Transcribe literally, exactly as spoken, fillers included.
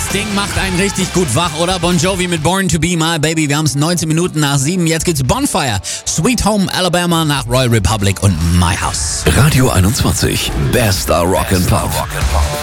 Ding macht einen richtig gut wach, oder? Bon Jovi mit Born to Be My Baby. Wir haben es neunzehn Minuten nach sieben. Jetzt geht's Bonfire, Sweet Home Alabama nach Royal Republic und My House. Radio einundzwanzig, bester Rock and Pop.